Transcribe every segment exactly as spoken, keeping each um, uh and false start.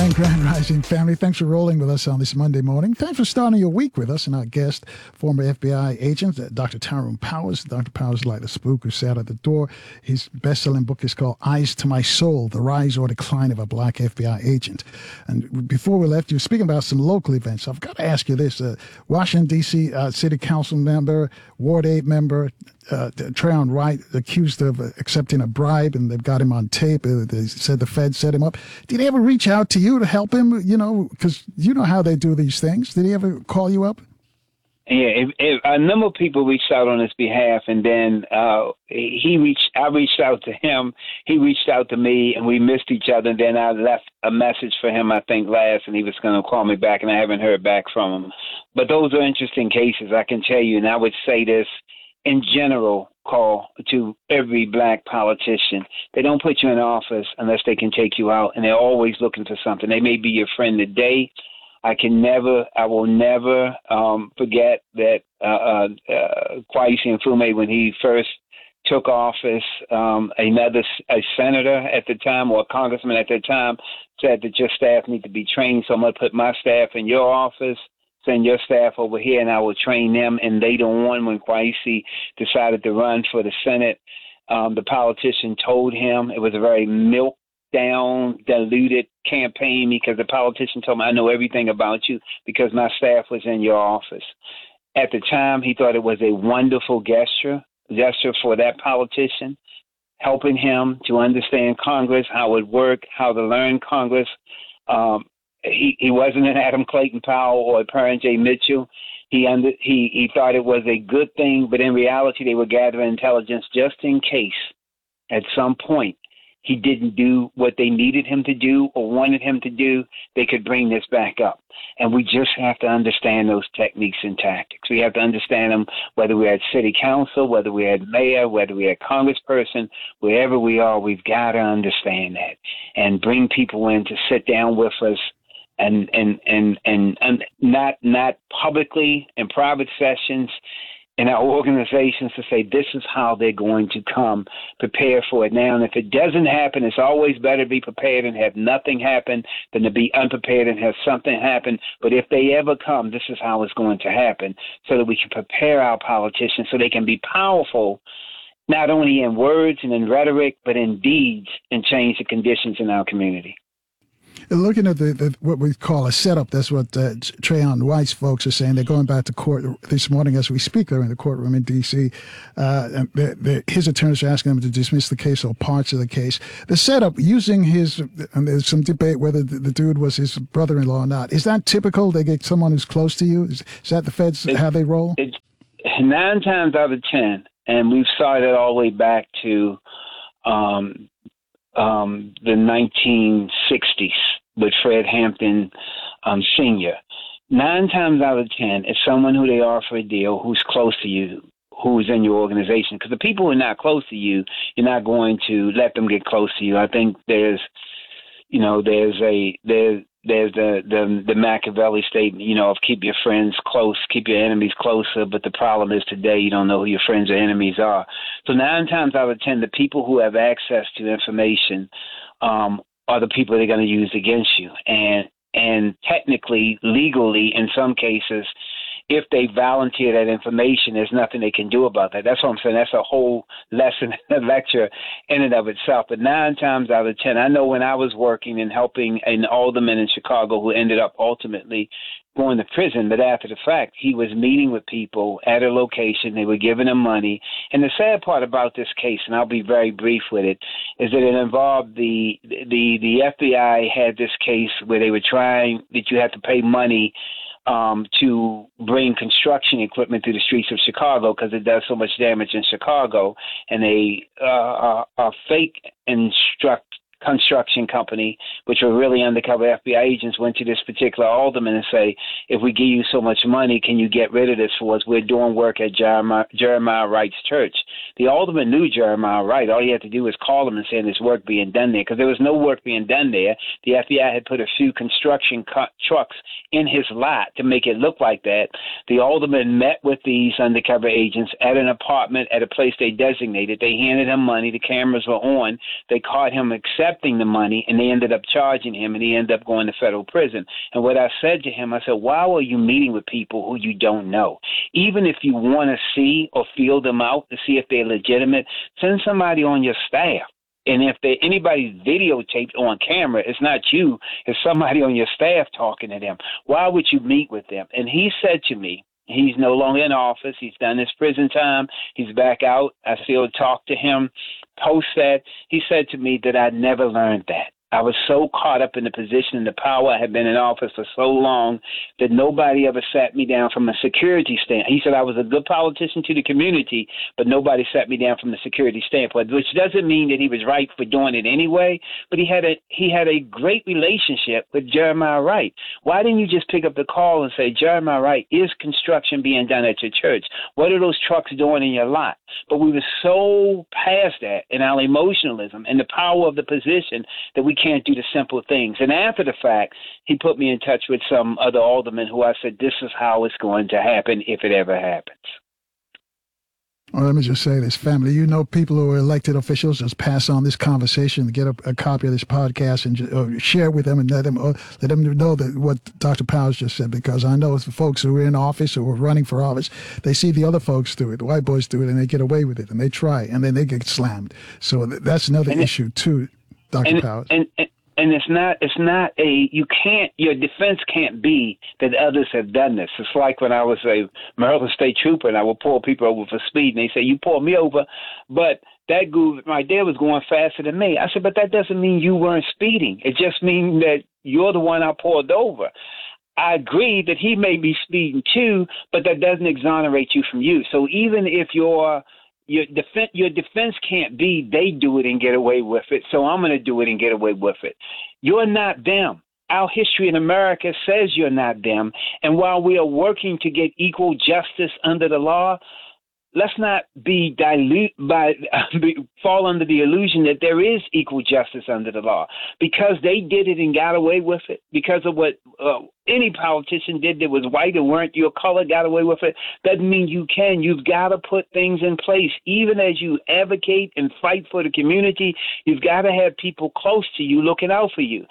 And Grand Rising family, thanks for rolling with us on this Monday morning. Thanks for starting your week with us and our guest, former F B I agent, Doctor Tyrone Powers. Doctor Powers is like the spook who sat at the door. His best-selling book is called Eyes to My Soul, The Rise or Decline of a Black F B I Agent. And before we left, you were speaking about some local events. I've got to ask you this. Uh, Washington, D C uh, City Council member, Ward eight member, uh, Trayon Wright, accused of accepting a bribe, and they've got him on tape. Uh, they said the Fed set him up. Did he ever reach out to you to help him? You know, because you know how they do these things. Did he ever call you up? Yeah, if, if a number of people reached out on his behalf, and then uh, he reached. I reached out to him. He reached out to me, and we missed each other. And then I left a message for him, I think, last, and he was going to call me back, and I haven't heard back from him. But those are interesting cases, I can tell you. And I would say this in general, call to every black politician. They don't put you in office unless they can take you out, and they're always looking for something. They may be your friend today. I can never, I will never um, forget that uh, uh, uh, Kweisi Mfume, when he first took office, um, another a senator at the time or a congressman at the time said that your staff need to be trained. So I'm going to put my staff in your office, send your staff over here, and I will train them. And later on, when Kweisi decided to run for the Senate, um, the politician told him it was a very milk down, diluted campaign because the politician told me, I know everything about you because my staff was in your office. At the time, he thought it was a wonderful gesture, gesture for that politician, helping him to understand Congress, how it worked, how to learn Congress. Um, he, he wasn't an Adam Clayton Powell or a Perrin J. Mitchell. He, under, he, he thought it was a good thing, but in reality, they were gathering intelligence just in case at some point he didn't do what they needed him to do or wanted him to do, they could bring this back up. And we just have to understand those techniques and tactics. We have to understand them whether we're at city council, whether we're at mayor, whether we're at congressperson, wherever we are, we've got to understand that and bring people in to sit down with us and and and and, and not not publicly in private sessions in our organizations to say this is how they're going to come, prepare for it now. And if it doesn't happen, it's always better to be prepared and have nothing happen than to be unprepared and have something happen. But if they ever come, this is how it's going to happen so that we can prepare our politicians so they can be powerful, not only in words and in rhetoric, but in deeds and change the conditions in our community. Looking at the, the what we call a setup, that's what uh, Trayon Wright's folks are saying. They're going back to court this morning as we speak. They're in the courtroom in D C Uh, and they're, they're, his attorneys are asking them to dismiss the case or parts of the case. The setup, using his, and there's some debate whether the, the dude was his brother-in-law or not. Is that typical? They get someone who's close to you? Is, is that the feds, it's, how they roll? It's nine times out of ten, and we've started all the way back to um, um, the nineteen sixties. With Fred Hampton um, Senior Nine times out of ten, it's someone who they offer a deal who's close to you, who's in your organization. Because the people who are not close to you, you're not going to let them get close to you. I think there's, you know, there's a there's there's the the, the Machiavelli statement, you know, of keep your friends close, keep your enemies closer. But the problem is today you don't know who your friends or enemies are. So nine times out of ten, the people who have access to information um, are the people they're going to use against you. And and technically, legally, in some cases, if they volunteer that information, there's nothing they can do about that. That's what I'm saying. That's a whole lesson, a lecture in and of itself. But nine times out of ten, I know when I was working and helping an alderman in Chicago who ended up ultimately going to prison, but after the fact, he was meeting with people at a location. They were giving him money. And the sad part about this case, and I'll be very brief with it, is that it involved the the the F B I had this case where they were trying that you had to pay money um, to bring construction equipment through the streets of Chicago because it does so much damage in Chicago. And a, uh, a, a fake instruct construction company, which were really undercover F B I agents, went to this particular alderman and say, if we give you so much money, can you get rid of this for us? We're doing work at Jeremiah, Jeremiah Wright's church. The alderman knew Jeremiah Wright. All he had to do was call him and say there's work being done there because there was no work being done there. The F B I had put a few construction cu- trucks in his lot to make it look like that. The alderman met with these undercover agents at an apartment at a place they designated. They handed him money. The cameras were on. They caught him accepting accepting the money, and they ended up charging him, and he ended up going to federal prison. And what I said to him, I said, why are you meeting with people who you don't know? Even if you want to see or feel them out to see if they're legitimate, send somebody on your staff. And if they, anybody's videotaped on camera, it's not you, it's somebody on your staff talking to them. Why would you meet with them? And he said to me, he's no longer in office. He's done his prison time. He's back out. I still talk to him post that. He said to me that I never learned that. I was so caught up in the position and the power. I had been in office for so long that nobody ever sat me down from a security standpoint. He said I was a good politician to the community, but nobody sat me down from the security standpoint, which doesn't mean that he was right for doing it anyway, but he had a he had a great relationship with Jeremiah Wright. Why didn't you just pick up the call and say, Jeremiah Wright, is construction being done at your church? What are those trucks doing in your lot? But we were so past that in our emotionalism and the power of the position that we can't do the simple things. And after the fact, he put me in touch with some other aldermen who I said, this is how it's going to happen if it ever happens. Well, let me just say this, family. You know, people who are elected officials, just pass on this conversation, get a, a copy of this podcast, and just, uh, share it with them, and let them uh, let them know that what Doctor Powers just said. Because I know the folks who are in office or are running for office, they see the other folks do it, the white boys do it, and they get away with it, and they try, and then they get slammed. So th- that's another and issue it, too, Doctor And, Powers. And, and, And it's not, it's not a, you can't, your defense can't be that others have done this. It's like when I was a Maryland State Trooper and I would pull people over for speed, and they say, you pulled me over, but that guru right there was going faster than me. I said, but that doesn't mean you weren't speeding. It just means that you're the one I pulled over. I agree that he may be speeding too, but that doesn't exonerate you from you. So even if you're, Your defense, your defense can't be they do it and get away with it, so I'm going to do it and get away with it. You're not them. Our history in America says you're not them. And while we are working to get equal justice under the law, let's not be dilute by be, fall under the illusion that there is equal justice under the law. Because they did it and got away with it, because of what uh, any politician did that was white and weren't your color got away with it, doesn't mean you can. You've got to put things in place. Even as you advocate and fight for the community, you've got to have people close to you looking out for you.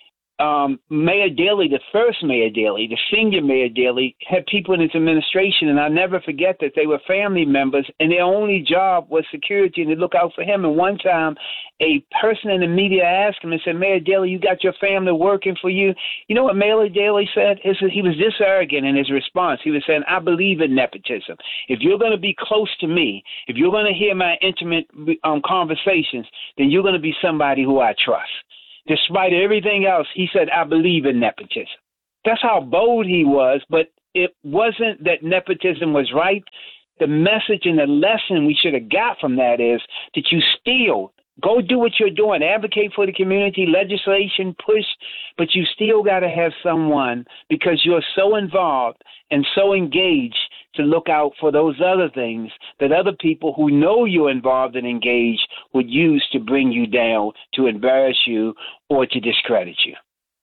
Um, Mayor Daley, the first Mayor Daley, the senior Mayor Daley, had people in his administration, and I'll never forget that they were family members, and their only job was security and to look out for him. And one time, a person in the media asked him and said, Mayor Daley, you got your family working for you. You know what Mayor Daley said? He was this arrogant in his response. He was saying, I believe in nepotism. If you're going to be close to me, if you're going to hear my intimate um, conversations, then you're going to be somebody who I trust. Despite everything else, he said, I believe in nepotism. That's how bold he was, but it wasn't that nepotism was right. The message and the lesson we should have got from that is that you still go do what you're doing, advocate for the community, legislation, push, but you still got to have someone, because you're so involved and so engaged, to look out for those other things that other people who know you're involved and engaged would use to bring you down, to embarrass you, or to discredit you.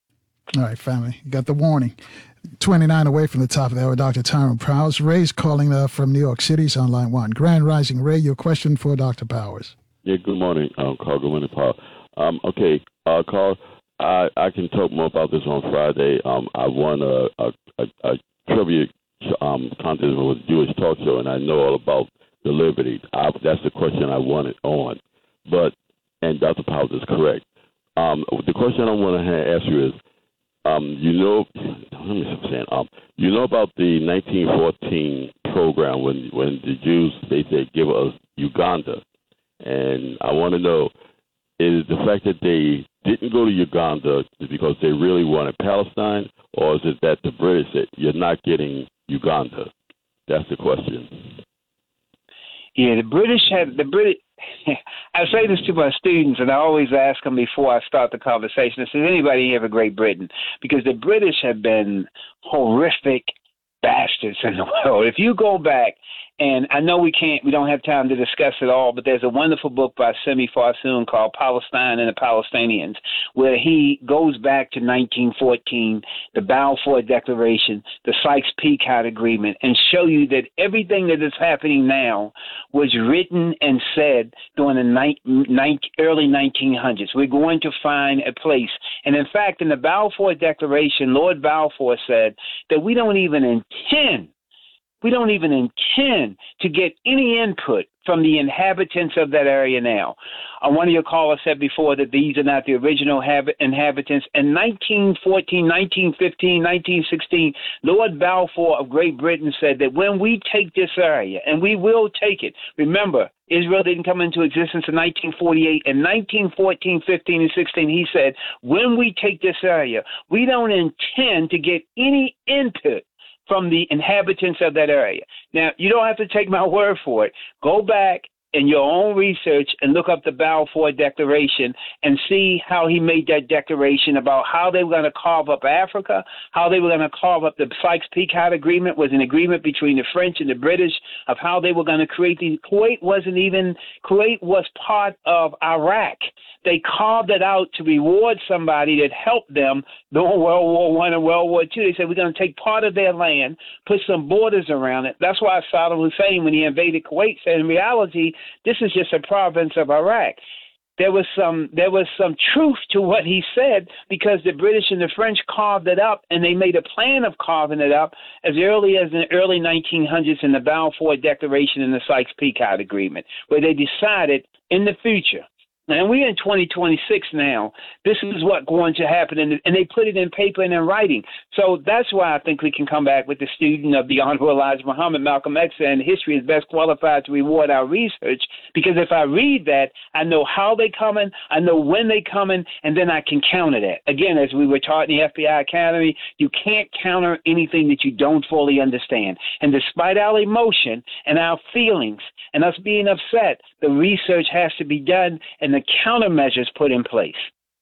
All right, family, you got the warning. twenty-nine away from the top of the hour, Doctor Tyrone Powers. Ray's calling uh, from New York City. He's on line one. Grand Rising, Ray, your question for Doctor Powers. Yeah, good morning, um, Carl. Good morning, Paul. Um, okay, uh, Carl, I, I can talk more about this on Friday. Um, I won a, a, a, a trivia um, contest with a Jewish talk show, and I know all about the liberty. I, that's the question I wanted on. But, and Doctor Powers is correct. Um, the question I want to ask you is, um, you know, let me stop saying, um, you know about the nineteen fourteen program when when the Jews, they said, give us Uganda. And I want to know, is the fact that they didn't go to Uganda because they really wanted Palestine, or is it that the British said, you're not getting Uganda? That's the question. Yeah, the British had, the British, I say this to my students, and I always ask them before I start the conversation, I say, anybody here for Great Britain? Because the British have been horrific bastards in the world. If you go back And I know we can't, we don't have time to discuss it all, but there's a wonderful book by Semi Farsoon called Palestine and the Palestinians, where he goes back to nineteen fourteen, the Balfour Declaration, the Sykes-Picot Agreement, and show you that everything that is happening now was written and said during the ni- ni- early nineteen hundreds. We're going to find a place. And in fact, in the Balfour Declaration, Lord Balfour said that we don't even intend We don't even intend to get any input from the inhabitants of that area now. Uh, one of your callers said before that these are not the original habit- inhabitants. In nineteen fourteen, nineteen fifteen, nineteen sixteen, Lord Balfour of Great Britain said that when we take this area, and we will take it, remember, Israel didn't come into existence in nineteen forty-eight. In nineteen fourteen, fifteen, and sixteen, he said, when we take this area, we don't intend to get any input from the inhabitants of that area. Now, you don't have to take my word for it. Go back in your own research and look up the Balfour Declaration and see how he made that declaration about how they were going to carve up Africa, how they were going to carve up the Sykes-Picot Agreement was an agreement between the French and the British of how they were going to create these. Kuwait wasn't even, Kuwait was part of Iraq. They carved it out to reward somebody that helped them during World War One and World War Two. They said, we're going to take part of their land, put some borders around it. That's why Saddam Hussein, when he invaded Kuwait, said, in reality, this is just a province of Iraq. There was some there was some truth to what he said, because the British and the French carved it up, and they made a plan of carving it up as early as in the early nineteen hundreds in the Balfour Declaration and the Sykes-Picot Agreement, where they decided in the future. And we're in twenty twenty-six now. This is what's going to happen, and, and they put it in paper and in writing. So that's why I think we can come back with the student of the Honorable Elijah Muhammad, Malcolm X, and history is best qualified to reward our research, because if I read that, I know how they coming, I know when they coming, and then I can counter that. Again, as we were taught in the F B I Academy, you can't counter anything that you don't fully understand. And despite our emotion and our feelings and us being upset, the research has to be done and the countermeasures put in place.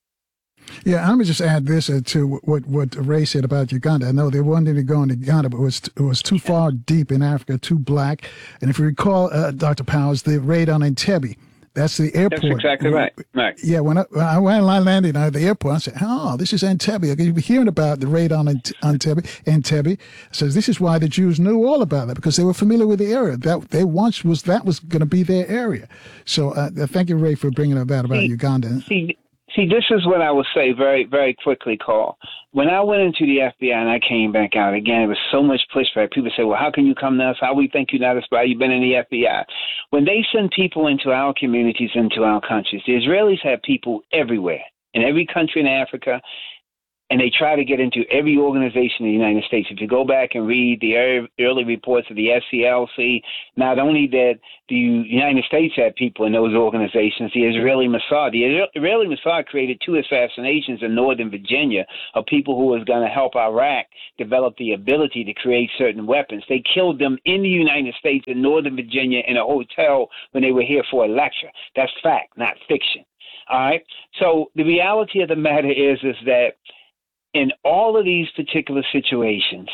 Yeah, let me just add this uh, to what what Ray said about Uganda. I know they wanted to go into Uganda, but it was it was too far deep in Africa, too black. And if you recall, uh, Doctor Powers, the raid on Entebbe, that's the airport. That's exactly right. Right. Yeah, when I, when I, when I landed at the airport, I said, oh, this is Entebbe. You've been hearing about the raid on Entebbe. Entebbe says this is why the Jews knew all about that, because they were familiar with the area. That they once was that was going to be their area. So uh, thank you, Ray, for bringing up that about see, Uganda. See, See, this is what I will say very, very quickly, Carl. When I went into the F B I and I came back out, again, it was so much pushback. People say, well, how can you come to us? How we think you're not a spy? You've been in the F B I. When they send people into our communities, into our countries, the Israelis have people everywhere, in every country in Africa, and they try to get into every organization in the United States. If you go back and read the early reports of the S C L C, not only did the United States have people in those organizations, the Israeli Mossad. The Israeli Mossad created two assassinations in Northern Virginia of people who was going to help Iraq develop the ability to create certain weapons. They killed them in the United States in Northern Virginia in a hotel when they were here for a lecture. That's fact, not fiction. All right? So the reality of the matter is, is that in all of these particular situations,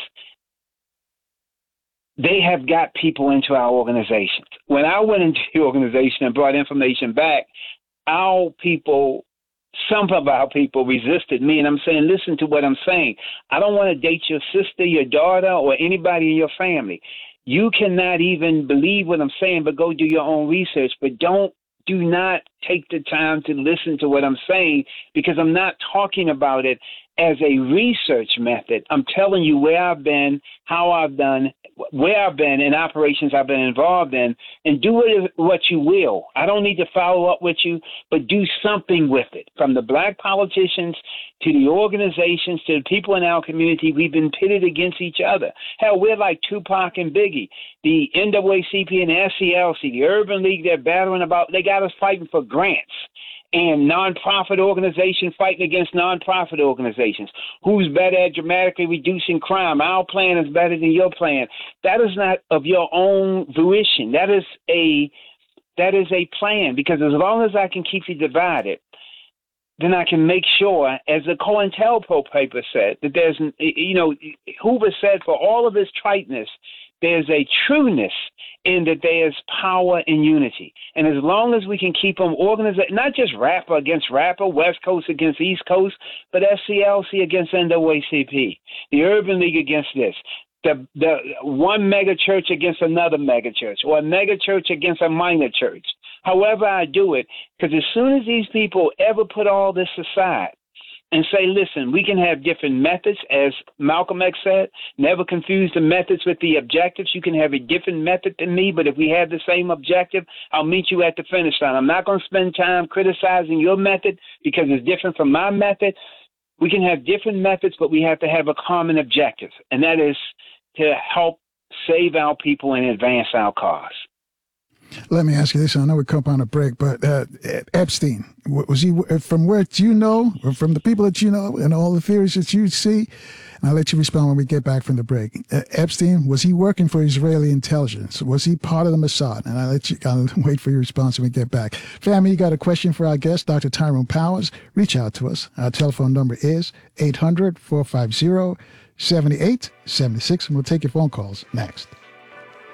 they have got people into our organizations. When I went into the organization and brought information back, our people, some of our people resisted me. And I'm saying, listen to what I'm saying. I don't want to date your sister, your daughter, or anybody in your family. You cannot even believe what I'm saying, but go do your own research. But don't, do not take the time to listen to what I'm saying, because I'm not talking about it as a research method. I'm telling you where I've been, how I've done, where I've been, and operations I've been involved in, and do it what you will. I don't need to follow up with you, but do something with it. From the black politicians to the organizations to the people in our community, we've been pitted against each other. Hell, we're like Tupac and Biggie. The N double A C P and the S C L C, the Urban League, they're battling about, they got us fighting for grants. And nonprofit organizations fighting against nonprofit organizations. Who's better at dramatically reducing crime? Our plan is better than your plan. That is not of your own fruition. That is a that is a plan, because as long as I can keep you divided, then I can make sure, as the COINTELPRO paper said, that there's, you know, Hoover said for all of his triteness, there's a trueness in that there's power in unity. And as long as we can keep them organized, not just rapper against rapper, West Coast against East Coast, but S C L C against N double A C P, the Urban League against this, the the one mega church against another mega church, or a mega church against a minor church. However I do it, because as soon as these people ever put all this aside and say, listen, we can have different methods, as Malcolm X said, never confuse the methods with the objectives. You can have a different method than me, but if we have the same objective, I'll meet you at the finish line. I'm not going to spend time criticizing your method because it's different from my method. We can have different methods, but we have to have a common objective, and that is to help save our people and advance our cause. Let me ask you this. I know we come on a break, but uh, Epstein, was he from where you know, or from the people that you know, and all the theories that you see? And I'll let you respond when we get back from the break. Uh, Epstein, was he working for Israeli intelligence? Was he part of the Mossad? And I'll let you. I'll wait for your response when we get back. Family, you got a question for our guest, Doctor Tyrone Powers? Reach out to us. Our telephone number is eight hundred, four five zero, seven eight seven six, and we'll take your phone calls next.